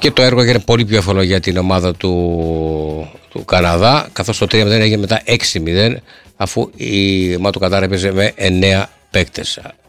Και το έργο έγινε πολύ πιο εύκολο για την ομάδα του Καναδά, καθώς το 3-0 έγινε μετά 6-0, αφού η ομάδα του Κατάρ έπαιζε με 9 παίκτες.